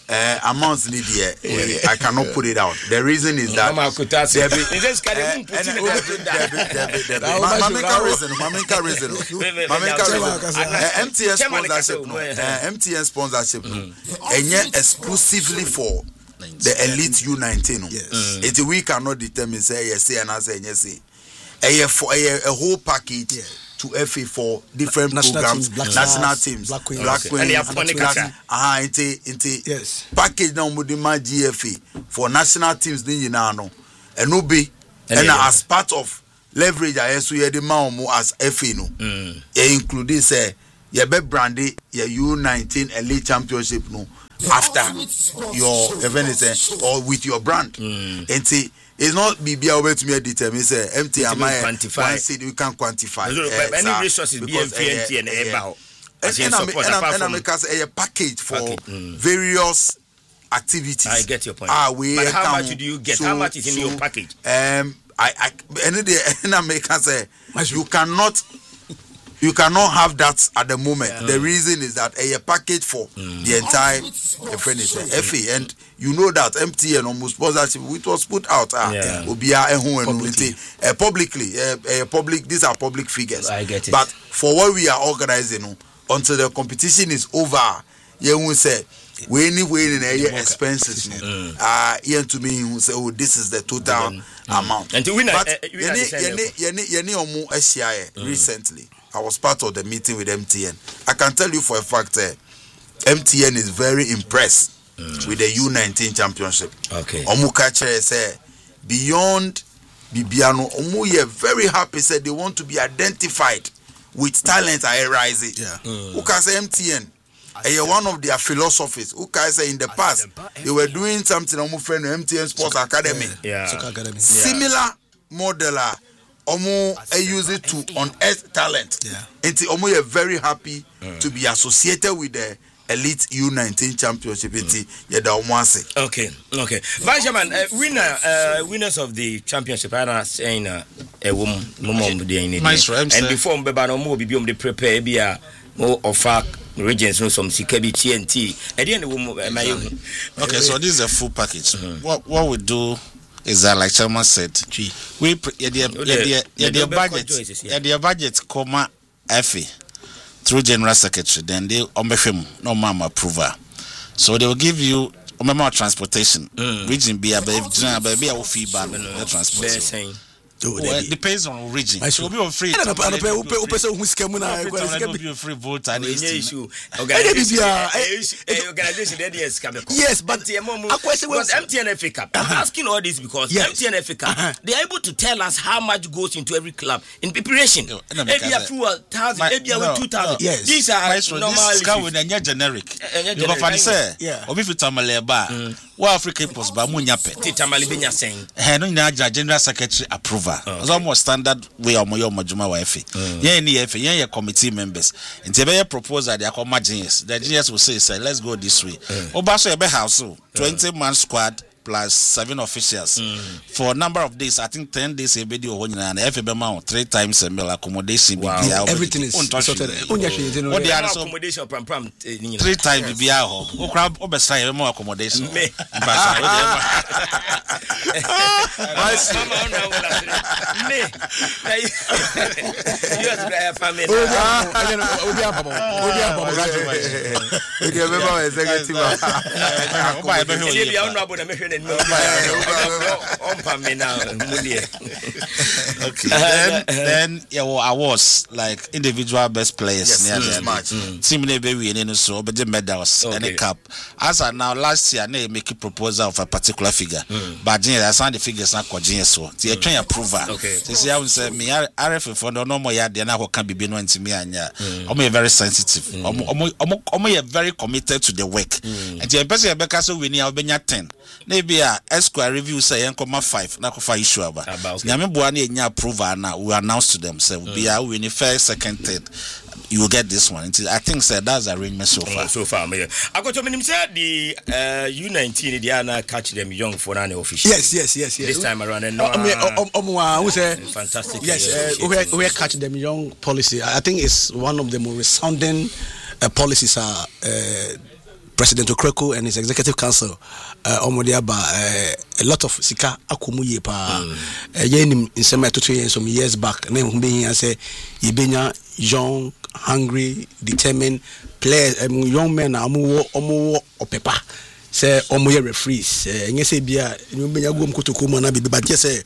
Uh, amounts need here. I cannot put it out. The reason is that there be Mamika reason, Mamika reason, Mamika reason. M T N sponsorship, no. M T N sponsorship, no. And yet exclusively for the elite U nineteen. It's we cannot determine say yes, say and I say yes. A for a whole package. To F A for different national programs, teams, national teams, Black Queen, Black Queen, ah, into into yes, package now with the G F A for national teams. Then you know, and no be, and as part of leverage, I so you the man as F A no, mm. including say you be brandy your U nineteen elite championship no after your event is or with your brand, mm. and see. It's not be be able to me determine say M T am I quantify you can quantify uh, any resources be M T N and about as in support apart from a package for mm. various activities. I get your point. Ah, we but how much do you get? So, how much is in so, your package? Um, I I any day and I make say you cannot. You cannot have that at the moment. Yeah. The reason is that a package for mm. the entire F A, and you know that M T N almost sponsorship it was put out. Uh, yeah. Publicly, uh, publicly, uh, uh, public. These are public figures. I get it. But for what we are organizing, until the competition is over, you will say we anyway in any expenses. Ah, uh, to me who say, oh, this is the total mm. amount. And to win, but uh, uh, recently. I was part of the meeting with M T N. I can tell you for a fact that uh, M T N is very impressed mm. with the U nineteen championship. Okay. Omukache say beyond Bibiano, Omu ye very happy said they want to be identified with talent are rising. Yeah. Who can say M T N? And one of their philosophies. Who can say in the past they were doing something Omu friend M T N Sports Academy. Yeah. yeah. Similar modeler. Omo I use it to unearth talent. Yeah. And Omo is very happy mm. to be associated with the elite U nineteen championship. Mm. Yeah, that one say. Okay, okay. Benjamin, uh, winner, uh, winners of the championship. I'm not saying uh, a woman, woman, and before Mbeba Omo be on the prepare be a more offer regions no some sikabi T N T. At the end, okay. So this is a full package. Mm-hmm. What what we do. Is that like Chairman said? Gee. We yeah the yeah yeah the budget yeah the budget comma F A through General Secretary. Then they ombefem no mama approval. So they will give you mama transportation. Mm. Region be a baby baby a fee ban the transportation. Well, it depends on origin. I should be on free. I don't know. Open person who scam na. I go be a free vote and issue. Organization. Yes, but because M T N F A Cup. I'm asking all this because M T N F A Cup. They are able to tell us how much goes into every club in preparation. Maybe a few thousand, maybe a two thousand. Yes, these are normal. This is with a generic. You go find say. Yeah. Obi fit tamaleba. What African post ba munya pe. Titamali benya saying. Eh no nya General Secretary approval. It's almost standard way of moyo majuma wa F A. Yeah, any F A, yeah, committee members. And they be proposal they are genius. The genius will say, say, let's go this way. Obaso ebe house twenty man squad plus seven officials mm. for a number of days. I think ten days a video when and F A B three times a meal accommodation. Wow. Everything is sorted. What they are accommodation pram pram three times be out. O crab obesai more accommodation. Me. Me. You have to family. Obi apamo. Obi apamo. Obi remember executive. Obi apamo. Okay. Then, then yeah, well, awards like individual best players. Yes, near mm, match. Mm. Team never winning so, but the medals and a cup. As I now last year, they make a proposal of a particular figure, mm. but I signed the figures not genius so. They try approval. Okay. They say I would say me R F for no more yard. They now can be being to me and yeah. I'm very sensitive. I'm I'm very committed to the work. And the person because we need our ten. Maybe a Esquire review say Yankoma five, Nakofa issue about. Yambuani nya approval now. We announce to them say we are winning first, second, third. You will get this one. I think say that's arrangement so far. So far, yeah. I got to mean say the uh, U nineteen they are now catch them young for an official. Yes, yes, yes, yes. This time around and no. Who say fantastic. Yes, uh, we we catch them young policy. I think it's one of the more resounding uh, policies are. Uh, President Okreko and his executive council, uh, Omodiaba, uh, a lot of Sika Akumuye pa, Yenim in some some years back, and then being and say, Yibenya, young, hungry, determined players, um, young men, Amu, Omo, Opepa. Say omoye referees eh nyese bia nyumenya gom kotokoma na bibi but say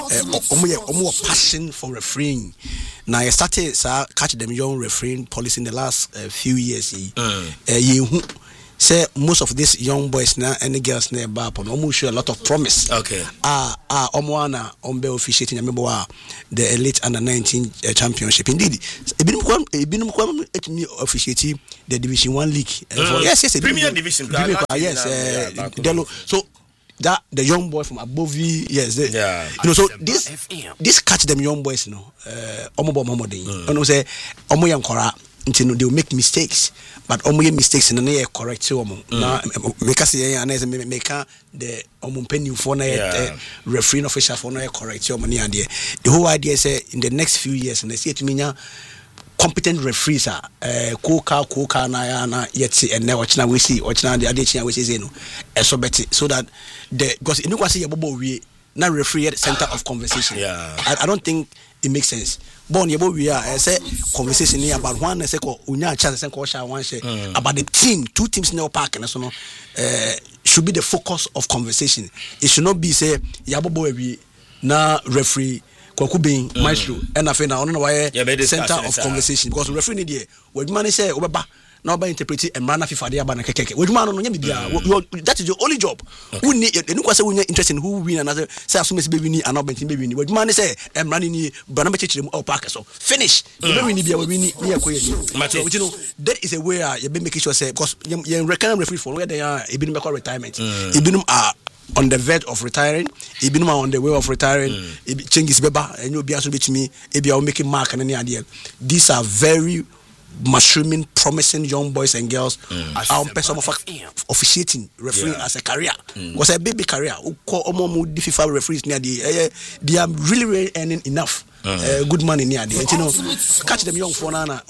omoye omo passion for refereeing. Now I started sa catch them young refereeing policy in the last uh, few years eh you say most of these young boys now and the girls na ba upon almost show a lot of promise. Okay. Ah ah omo ana ombe officiating remember the elite under nineteen uh, championship indeed ebinum kwam ebinum kwam etimi officiating the division one league uh, mm. for, yes yes Premier Division Premier, yes uh, yeah, Delo, so that the young boy from above yes they, yeah you know so this this catch them young boys you know uh omo bo momo den you know say omo yankora until they will make mistakes but omo mistakes and they correct so omo na make us say and say make the omo penny for na refereeing official for na correct so omo ni ade the whole idea say in the next few years and they see it mean competent referees are uh koka koka na ya na yet and now watching we see watching the other we see no so better so that the because you know say your bobo we na referee at the center of conversation. Yeah, I, I don't think it makes sense. Born your bobo we are say conversation here about one say ko unya chance say ko sha one say about the team two teams in the park and so no uh should be the focus of conversation. It should not be say your bobo we na referee Kwaku being mm. maestro and I na ono why center of conversation because referee need there we man say obeba na oba interpret and man FIFA dey aba na kekeke we man no nya bibia that is your only job who need enu kwa say we interest in who win and say assume say be win and oba be win we man say and man ni bana be chechire mu all park so finish you be win bia we win ni yakoye so you know that is a way you be making sure say because you reckon referee for where they are e be no be retirement e be no are on the verge of retiring, Ibinuma on the way of retiring, Chengis Beba, and you'll be able to me, if you are making mark and any idea. These are very mushrooming, promising young boys and girls. Our person of officiating, refereeing yeah. as a career. Mm. Was a baby career. Who call Omo FIFA referees near the they are really, really earning enough. Uh, good money near the you know catch them young for nana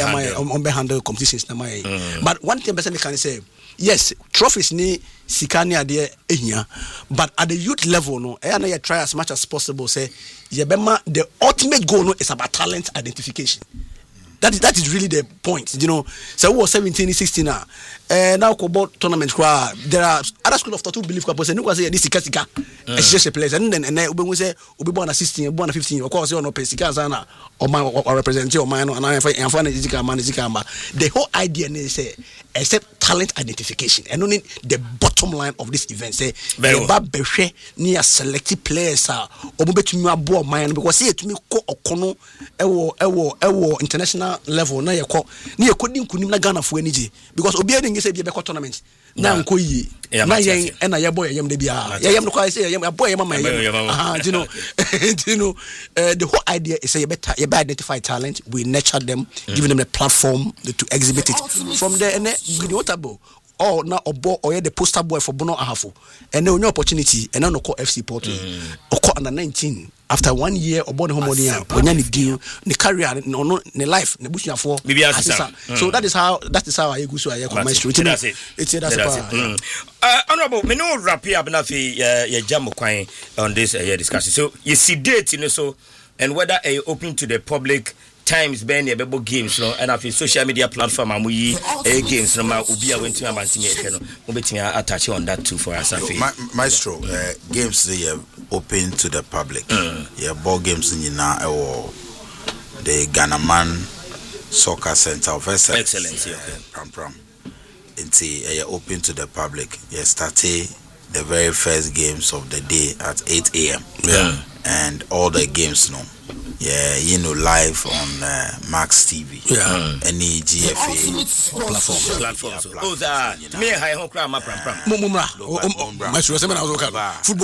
on be handle competitions na my but one thing person can say yes trophies ni sikani ade ehia but at the youth level no e na you try as much as possible say ye bema the ultimate goal no is about talent identification. That is that is really the point, you know. So we were seventeen, sixteen now. Uh, now about tournament, there are other school of thought who believe because no say this is sika. It's just a place, and then and then we say we be born at sixteen, born at fifteen. Of course, you know, sika sana or my or represent or my and I find find sika man sika man. The whole idea is say except talent identification, and only the bottom line of this event say the bad behwe near selected players are or betumi abo man because say to me ko okono ewo ewo ewo international level na yeko na yeko din kunim na Ghana fo anije because obi adin say be be tournament na nko yi na yen na ye boy yem de bia ye yem no kwa say yem boy yem mama yem ah you know you know uh, the whole idea is say you better you better identify talent, we nurture them, mm. giving them a platform to exhibit it from there and we notable or now obo or the poster boy for Bono Ahafo and then no opportunity and now no call F C Porto or call under nineteen after one year or born homonia when you deal the career no no the life the bush for so that is how that is how I go so I come my street it's it's that's it uh honorable me no wrap up na fi ya jam kwan on this uh, discussion so you see date you know so and whether are you open to the public times ben e bebo games no and afi social media platform amuyi e games no ma obi a wenti amantimi e hwe no mo betimi attach on that too for us afi maestro uh, games they are open to the public mm. yeah ball games nyina e wo the Ghana Man Soccer Center of Excellence, excellence yeah okay. pram pram it's uh, open to the public yeah started the very first games of the day at eight a.m. yeah and all the games no yeah, you know, live on uh, Max T V. Yeah. Mm. Any G F A platform. Platform. So, oh, that. Me, I hope I'm a pram pram. Mumra. My sure, I was okay. Football.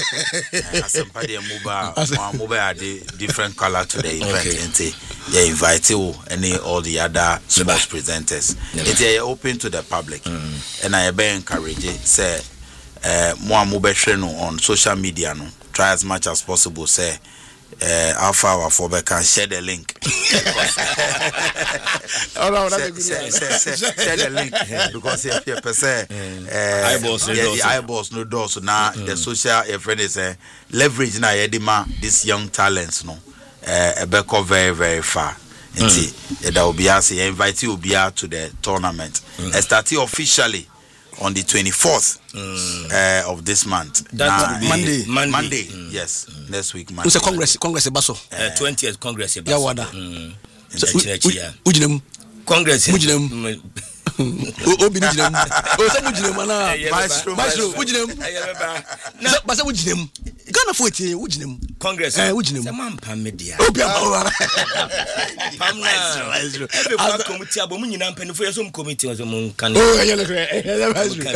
Somebody mobile, mobile, different color to the event. Okay. And they invite you any all the other sports presenters. It's yeah. open to the public, mm. and I be encourage say, uh, more mobile on social media. No, try as much as possible. Say. uh, Alpha or Fobe can share the link. Oh no, that's a good share, share, share, share the link because if you say eyeballs, yeah, the eyeballs no door. So now the social uh, friend is uh, leverage now. Edima these young talents no, uh, be very very far. Mm. That will be as invite you to the tournament. Mm. Uh, starting officially on the twenty-fourth mm. uh, of this month. That nah, Monday. Monday. Monday. Mm. Yes. Mm. Next week Monday. It's a Congress. Congress Basso. Uh, twentieth Congress Basso. Yeah, wada. Mm. So, Ujinem. Congress. Ujinem. Obi Ujinem. Oh, some Ujinem ana. Maestro. Maestro. Ujinem. Na, basa Ujinem. Ghana forty Ujinem. Congress. Eh, Ujinem. Sama pam media. Obi ama. Pam na. Maestro. Every part committee abo mu nyina mpanifo yeso mu committee waso mu kan. Oh, yeah, look. Eh, Maestro.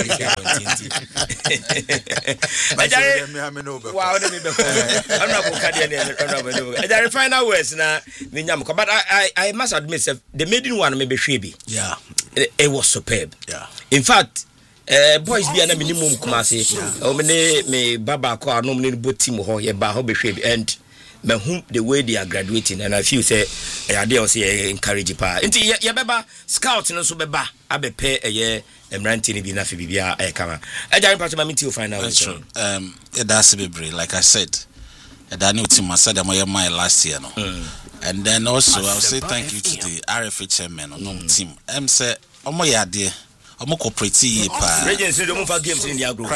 Wow, let me be. I'm not going to carry any. The final words na minyam, but I I I must admit the maiden one maybe Shebe. Yeah. It, it was superb. Yeah. In fact, uh, boys be an minimum kumasi. O me me baba ko anom ne bo team ho ye ba ho be Shebe and me whom the way they are graduating and I feel say I dey say encourage pa. Nti ye beba scout no so beba abepe eye emranti ni bi na fe bibia e kama. Ejare pa ma minti o final. That's true. Um it does be brave like I said. I know team I said I'm my last year no. Mm. And then also I'll say thank you to the R F A chairman on mm. team. I'm say omo ya de omo cooperate pa. Regents do mo for games in the agro.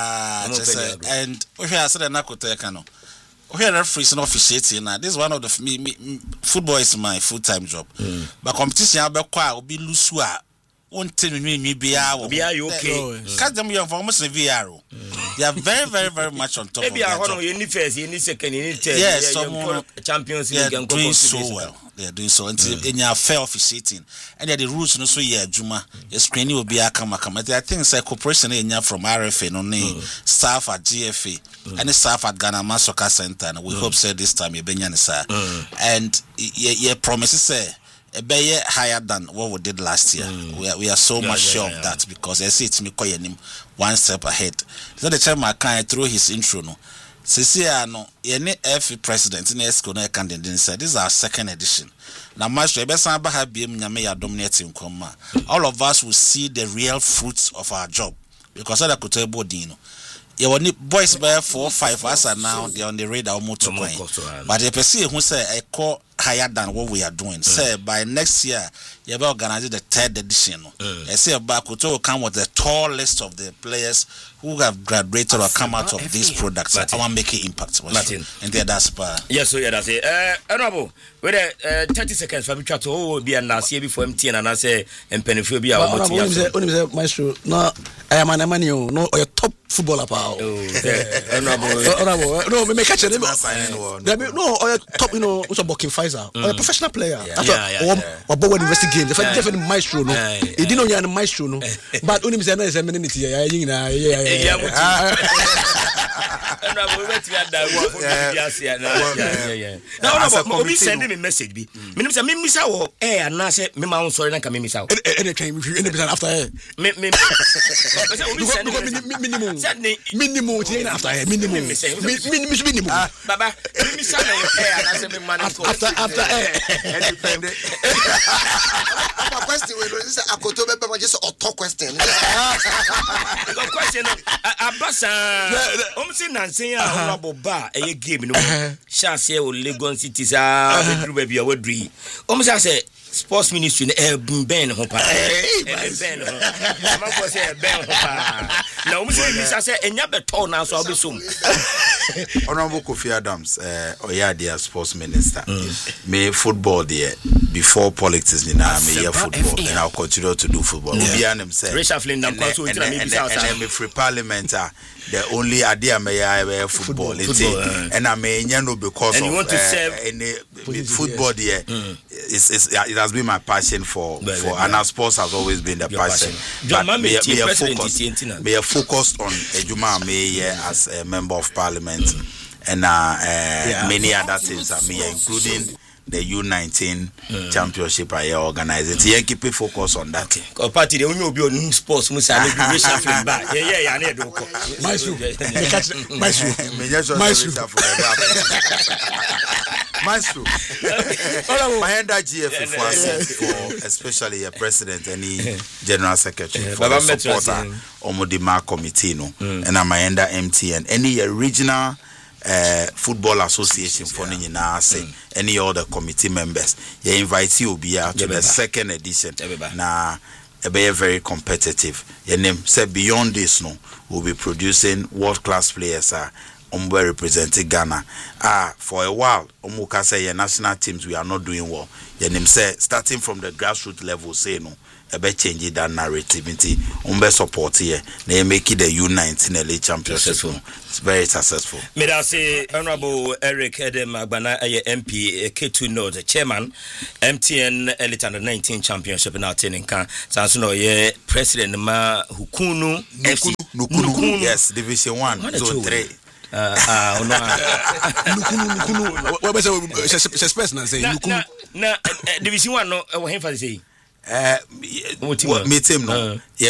And we I said na kote ka no. We are referees and officiating now. This is one of the me, me football is my full-time job. Mm. But competition be kwa obi lusu a wonte me me bia wo. Bia you okay. Catch them you for almost V R. They are very very very much on top of maybe that. Maybe you need first, you need second, you need third. Yes, some Champions League and doing so well. They are doing so until in your fair officiating. And the rules no so yeah Juma. Your screening will be a kama kama. I think it's a cooperation in from R F A no mm. staff at G F A mm. and the staff at Ghana Soccer Center. And we mm. hope say this time you be mm. and your promises say a bay higher than what we did last year. Mm. We are we are so yeah, much yeah, sure yeah, of that because I see it's me calling him one step ahead. So the chairman can through his intro no. Sisi no yene F president in Esco na candidate said this is our second edition. Now master ebesan ba ha biem nyame ya dominate nkoma. All of us will see the real fruits of our job because that could tell body no. You want boys by four five us are now they on the radar almost to point. But the person who say I call higher than what we are doing. Mm. Say by next year you will organize the third edition. Mm. I say back will come with the tall list of the players who have graduated or come out of these products. I want to make an impact. Martin. And there that's uh, yes, so yeah, that's it. Uh, honorable, with uh, thirty seconds for me to oh be a nasi before M T N and I say and penifobia or what Maestro. No, I am an Emmanuel. No, or your top footballer power. Honorable, no, we make catch it. No, or your top, you know, what's a booking Pfizer or a professional player. Yeah, yeah, yeah. Or Bowen investigate game. The definitely Maestro. No, he didn't know you're a Maestro. No, but only say no is a minute here. Yeah, yeah. Yeah, yeah, yeah. Now, Obi send me message. Be, me say me miss out. Eh, and now say me ma sorry na ka me miss out. Any time if you any percent after eh. Me me. Minimum. Minimum after eh. Minimum. Minimum. Minimum. Baba, me miss out eh, and I say me man after after eh. My question is Akoto be be just auto question. The question Abasa um say nansen a honorable ba e game no sha say o Lagos City sa bedru ba bia wadri um say say sports ministry e ben ho pa e ben ho ma ko say ben ho pa na um say mi say enya beto na so obesom Honorable Kofi Adams eh oya dia sports minister me football there before politics ni na me here football and I'll continue to do football we are them say reshuffling them so it na me bisa and me free parliament the only idea me ya football and I may no because and of you want to serve any football there it's, it's it has been my passion for but, for yeah. and sports has always been the passion, passion. But me me focused me focused on Ejuma me as a member of parliament mm. and uh, uh yeah. many other things I mean including the U nineteen mm. championship I organize it. Yeah, keep it focus on that. Okay. Party the only be on sports musa be reshuffling back. Yeah, yeah, yeah, na do ko. Maestro. Maestro. Maestro. Maestro. My end G F for especially a president and general secretary for the supporter Omodima committee no and I'm my under M T N any regional Uh, football association for yeah. Nina say mm. any other committee members you invite you be out to the second edition na be very competitive your name say beyond this no we'll be producing world class players are um, representing Ghana ah for a while umuka say your national teams we are not doing well your name say starting from the grassroots level say no ebe change that narrative into umbe support here na make it the U nineteen L A championship successful. It's very successful. Me da say Honorable Eric Edem Agbana aye M P K two North the chairman M T N Elite Under nineteen championship na tenin kan sanso no ye president ma Hukunu Nukunu, Nukunu. Nukunu yes division one zone three ah ah ono Nukunu Nukunu what be say space na say Nukunu na division one no we him fa say Uh, what, meet him no. Uh, yeah.